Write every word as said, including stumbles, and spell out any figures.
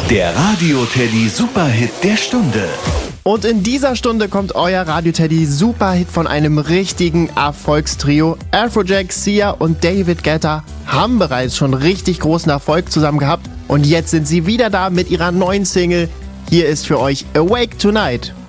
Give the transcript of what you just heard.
Der Radio Teddy Superhit der Stunde. Und in dieser Stunde kommt euer Radio Teddy Superhit von einem richtigen Erfolgstrio. Afrojack, Sia und David Guetta haben bereits schon richtig großen Erfolg zusammen gehabt. Und jetzt sind sie wieder da mit ihrer neuen Single. Hier ist für euch Awake Tonight.